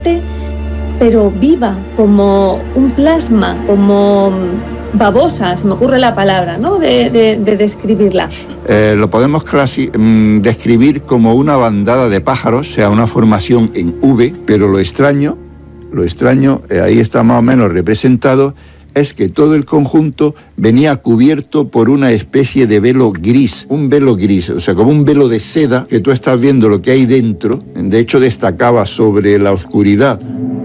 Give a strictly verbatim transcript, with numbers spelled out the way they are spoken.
pero viva, como un plasma, como babosa, se me ocurre la palabra, ¿no?, de, de, de describirla. Eh, lo podemos clasi- mmm, describir como una bandada de pájaros, o sea, una formación en V, pero lo extraño, lo extraño, eh, ahí está más o menos representado, es que todo el conjunto venía cubierto por una especie de velo gris, un velo gris, o sea, como un velo de seda, que tú estás viendo lo que hay dentro, de hecho destacaba sobre la oscuridad.